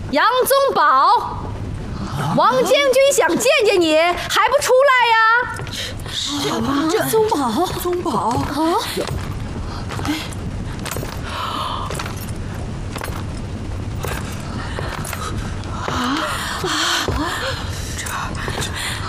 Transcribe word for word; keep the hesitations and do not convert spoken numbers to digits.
杨宗保，王将军想见见你，还不出来呀？ 这宗保，宗保啊！哎。